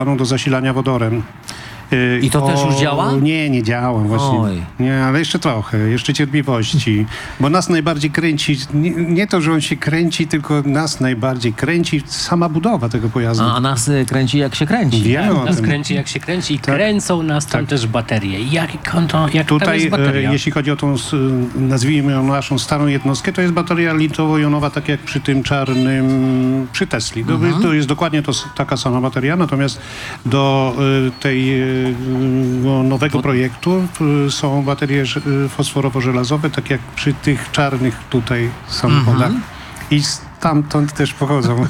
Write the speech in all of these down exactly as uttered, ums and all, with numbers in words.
do zasilania wodorem. I to o, też już działa? Nie, nie działa właśnie. Oj. Nie, ale jeszcze trochę, jeszcze cierpliwości. Bo nas najbardziej kręci, nie, nie to, że on się kręci, tylko nas najbardziej kręci sama budowa tego pojazdu. A, a nas y, kręci jak się kręci. Wiemy o Nas tym. kręci jak się kręci i Tak. kręcą nas tam Tak. też baterie. Jak, on to, jak tam Tutaj, jest bateria? e, jeśli chodzi o tą, s- nazwijmy ją naszą starą jednostkę, to jest bateria litowo-jonowa, tak jak przy tym czarnym, przy Tesli. To, Mhm. to jest dokładnie to, s- taka sama bateria, natomiast do e, tej e, no, nowego Bo- projektu e, są baterie ż- e, fosforowo-żelazowe, tak jak przy tych czarnych tutaj samochodach. Mhm. I stamtąd też pochodzą.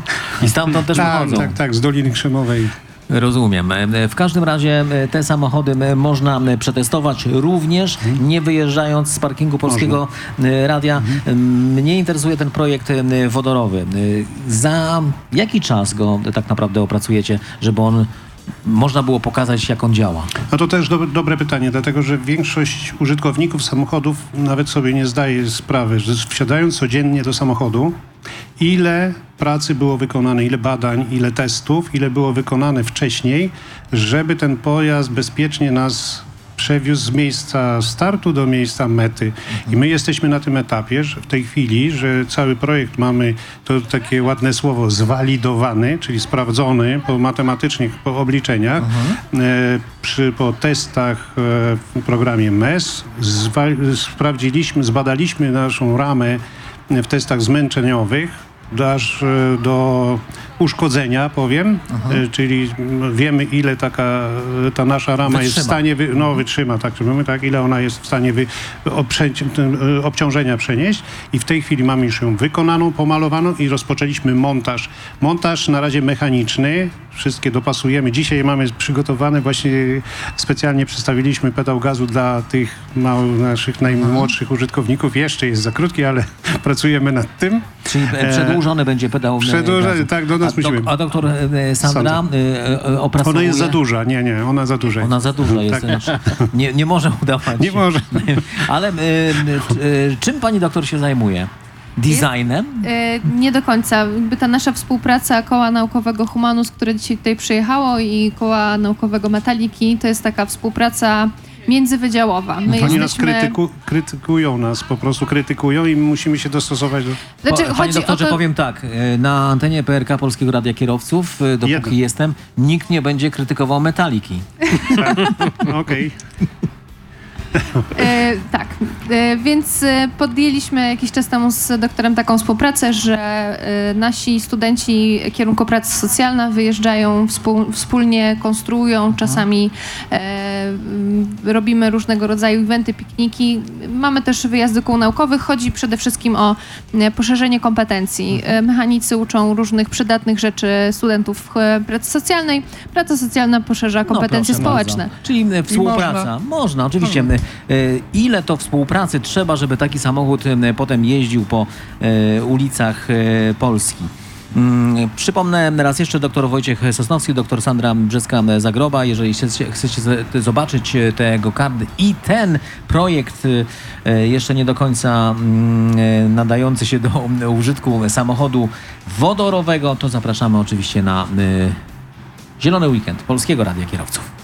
I stamtąd też tak, wychodzą. tak, tak, z Doliny Krzemowej. Rozumiem. W każdym razie te samochody można przetestować również, nie wyjeżdżając z parkingu Polskiego Radia. Mnie interesuje ten projekt wodorowy. Za jaki czas go tak naprawdę opracujecie, żeby on można było pokazać, jak on działa? No to też do, dobre pytanie, dlatego że większość użytkowników samochodów nawet sobie nie zdaje sprawy, że wsiadając codziennie do samochodu, ile pracy było wykonane, ile badań, ile testów, ile było wykonane wcześniej, żeby ten pojazd bezpiecznie nas przewiózł z miejsca startu do miejsca mety. I my jesteśmy na tym etapie, że w tej chwili, że cały projekt mamy, to takie ładne słowo, zwalidowany, czyli sprawdzony po matematycznych po obliczeniach, e, przy, po testach e, w programie M E S, zwa- sprawdziliśmy, zbadaliśmy naszą ramę w testach zmęczeniowych, aż e, do uszkodzenia, powiem, e, czyli m, wiemy, ile taka e, ta nasza rama jest w Wytrzyma. stanie, wy, no wytrzyma, tak, mówimy, tak, ile ona jest w stanie wy, oprzeć, ten, e, obciążenia przenieść i w tej chwili mamy już ją wykonaną, pomalowaną i rozpoczęliśmy montaż. Montaż na razie mechaniczny, wszystkie dopasujemy. Dzisiaj mamy przygotowane, właśnie specjalnie przedstawiliśmy pedał gazu dla tych małych, naszych najmłodszych użytkowników. Jeszcze jest za krótki, ale pracujemy nad tym. Czyli e, przedłużony będzie pedał Przedłużony, gazu. tak, do nas a, dok- musimy. a doktor e, Sandra Sandra. e, e, opracowuje... Ona jest za duża. Nie, nie, ona za duża. Ona za duża jest. Tak. Znaczy, nie, nie może udawać. Nie może. Ale e, e, czym pani doktor się zajmuje? Designem? E, Nie do końca. Jakby ta nasza współpraca Koła Naukowego Humanus, które dzisiaj tutaj przyjechało, i Koła Naukowego Metaliki, to jest taka współpraca międzywydziałowa. My Oni nas jesteśmy... krytyku, krytykują nas, po prostu krytykują i my musimy się dostosować do... Znaczy, Po, panie chodzi o doktorze, to... powiem tak. e, Na antenie P R K Polskiego Radia Kierowców, e, dopóki Jeden. jestem, nikt nie będzie krytykował Metaliki. Okej. E, tak, e, więc e, podjęliśmy jakiś czas temu z doktorem taką współpracę, że e, nasi studenci kierunku praca socjalna wyjeżdżają, współ, wspólnie konstruują, czasami e, m, robimy różnego rodzaju eventy, pikniki. Mamy też wyjazdy kół naukowych. Chodzi przede wszystkim o e, poszerzenie kompetencji. E, mechanicy uczą różnych przydatnych rzeczy studentów e, pracy socjalnej. Praca socjalna poszerza kompetencje No, proszę społeczne. bardzo. Czyli e, współpraca. Można, oczywiście. E, Ile to współpracy trzeba, żeby taki samochód e, potem jeździł po e, ulicach e, Polski? Mm, Przypomnę raz jeszcze, doktor Wojciech Sosnowski, doktor Sandra Brzeska-Zagroba. Jeżeli chcecie, chcecie z- zobaczyć e, tego kardy i ten projekt e, jeszcze nie do końca mm, e, nadający się do mm, użytku samochodu wodorowego, to zapraszamy oczywiście na e, Zielony Weekend Polskiego Radia Kierowców.